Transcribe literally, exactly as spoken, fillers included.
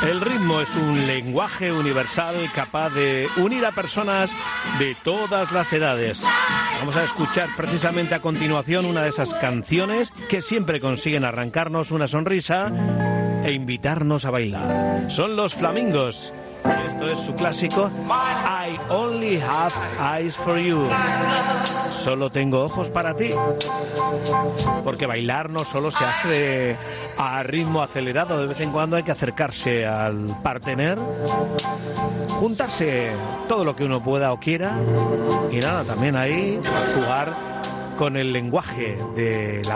El ritmo es un lenguaje universal capaz de unir a personas de todas las edades. Vamos a escuchar precisamente a continuación una de esas canciones que siempre consiguen arrancarnos una sonrisa e invitarnos a bailar. Son los Flamingos. Y esto es su clásico I Only Have Eyes for You. Solo tengo ojos para ti. Porque bailar no solo se hace a ritmo acelerado. De vez en cuando hay que acercarse al partener, juntarse todo lo que uno pueda o quiera. Y nada, también ahí jugar con el lenguaje de la